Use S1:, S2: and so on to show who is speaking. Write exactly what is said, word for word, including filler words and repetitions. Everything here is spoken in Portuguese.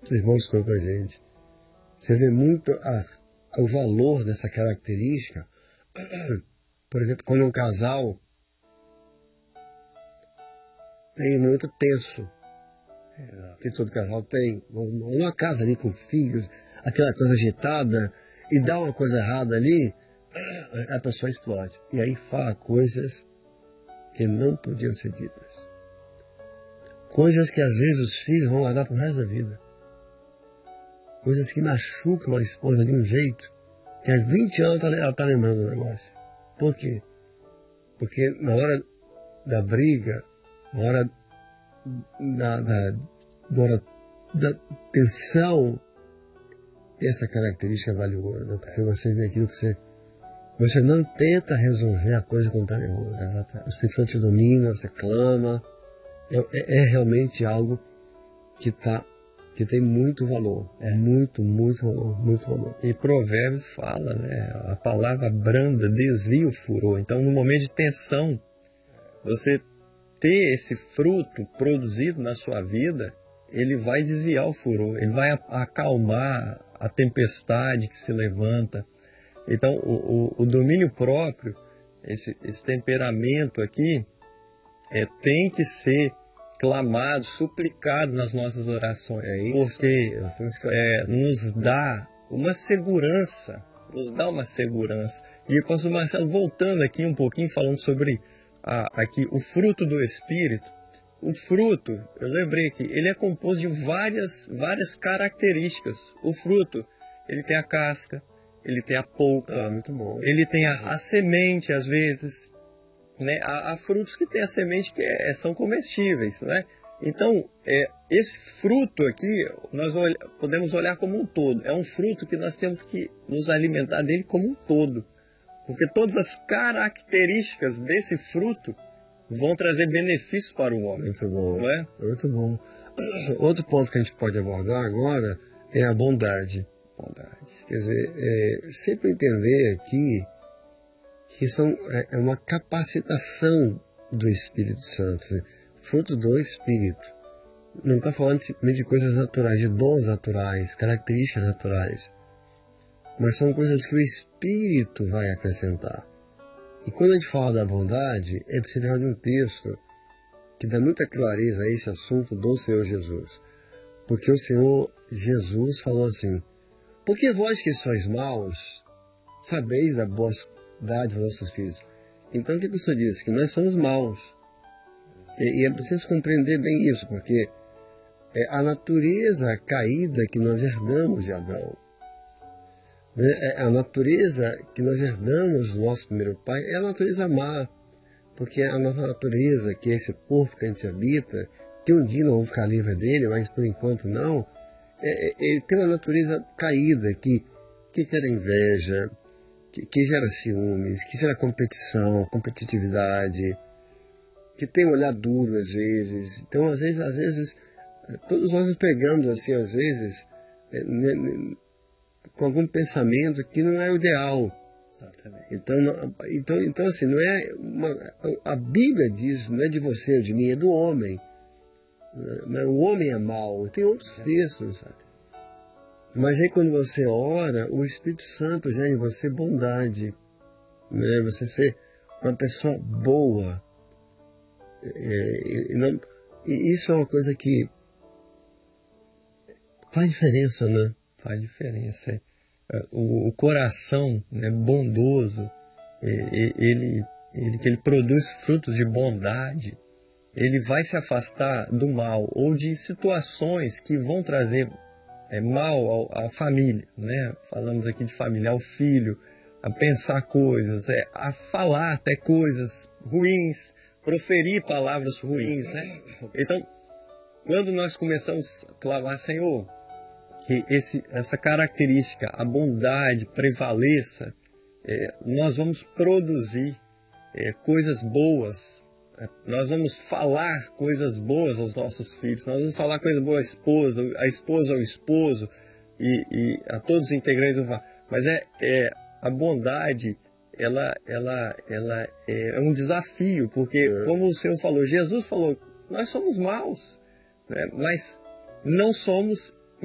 S1: os irmãos estão com a gente. Você vê muito a, o valor dessa característica. Por exemplo, quando um casal tem muito tenso, que todo casal tem, uma casa ali com filhos, aquela coisa agitada, e dá uma coisa errada ali, a pessoa explode. E aí fala coisas que não podiam ser ditas. Coisas que às vezes os filhos vão guardar pro resto da vida. Coisas que machucam a esposa de um jeito que há vinte anos ela está lembrando do negócio. Por quê? Porque na hora da briga, na hora da, da, na hora da tensão, essa característica vale ouro, né? Porque você vê aquilo que você... Você não tenta resolver a coisa quando está nervoso. O Espírito Santo te domina, você clama. É, é, é realmente algo que, tá, que tem muito valor. É muito, muito valor, muito valor.
S2: E Provérbios fala, né? A palavra branda desvia o furor. Então, no momento de tensão, você ter esse fruto produzido na sua vida, ele vai desviar o furor. Ele vai acalmar a tempestade que se levanta. Então, o, o, o domínio próprio, esse, esse temperamento aqui, é, tem que ser clamado, suplicado nas nossas orações. É isso, porque é, nos dá uma segurança, nos dá uma segurança. E o pastor Marcelo, voltando aqui um pouquinho, falando sobre a, aqui, o fruto do Espírito, o fruto, eu lembrei aqui, ele é composto de várias, várias características. O fruto, ele tem a casca, ele tem a polpa, ah, muito bom. Ele tem a, a semente, às vezes, né? Há, há frutos que têm a semente que é, são comestíveis, né? Então, é, esse fruto aqui, nós olh podemos olhar como um todo. É um fruto que nós temos que nos alimentar dele como um todo. Porque todas as características desse fruto vão trazer benefícios para o homem.
S1: Muito bom,
S2: não é?
S1: Muito bom. Outro ponto que a gente pode abordar agora é a bondade. Bondade. Quer dizer, é, sempre entender aqui que são, é, é uma capacitação do Espírito Santo, fruto do Espírito. Não está falando simplesmente de coisas naturais, de dons naturais, características naturais, mas são coisas que o Espírito vai acrescentar. E quando a gente fala da bondade, é preciso falar de um texto que dá muita clareza a esse assunto do Senhor Jesus. Porque o Senhor Jesus falou assim: porque vós que sois maus, sabeis da boa dádiva dos vossos filhos. Então, o que a pessoa diz? Que nós somos maus. E, e é preciso compreender bem isso, porque é a natureza caída que nós herdamos de Adão. É a natureza que nós herdamos do nosso primeiro pai é a natureza má. Porque a nossa natureza, que é esse corpo que a gente habita, que um dia não vamos ficar livre dele, mas por enquanto não, É, ele tem uma natureza caída que, que gera inveja, que, que gera ciúmes, que gera competição, competitividade, que tem um olhar duro às vezes. Então, às vezes, às vezes todos nós nos pegamos assim, às vezes, é, né, com algum pensamento que não é o ideal. Exatamente. Então, não, então, então assim, não é uma, a Bíblia diz, não é de você ou de mim, é do homem. O homem é mau, tem outros textos. Mas aí quando você ora, o Espírito Santo gera em você bondade, né? Você ser uma pessoa boa. É, e, não, e isso é uma coisa que faz diferença, né?
S2: Faz diferença. O, o coração, né, bondoso, ele, ele, que ele produz frutos de bondade, ele vai se afastar do mal ou de situações que vão trazer é, mal à família, né? Falamos aqui de família, ao filho, a pensar coisas, é, a falar até coisas ruins, proferir palavras ruins, né? Então, quando nós começamos a clamar, Senhor, que esse, essa característica, a bondade prevaleça, é, nós vamos produzir é, coisas boas. Nós vamos falar coisas boas aos nossos filhos, nós vamos falar coisas boas à esposa, a esposa ao esposo e, e a todos os integrantes do V A R. Mas é, é, a bondade, ela, ela, ela é um desafio, porque como o Senhor falou, Jesus falou, nós somos maus, né? Mas não somos